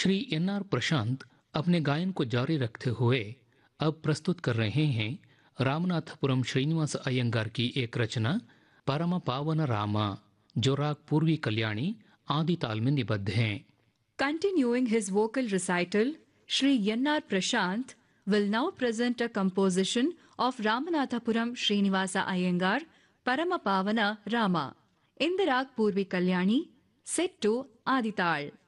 Shri NR. प्रशांत अपने गायन को जारी रखते हुए अब प्रस्तुत कर रहे हैं रामनाथपुरम श्रीनिवास अयंगार की एक रचना परम पावन रामा, जो राग पूर्वी कल्याणी आदि ताल में निबद्ध हैं। Continuing his vocal recital, Sri Yannar Prashant will now present a composition of Ramanathapuram Srinivasa Iyengar, Paramapavana Rama, in the Rag Purvi Kalyani, set to Adital.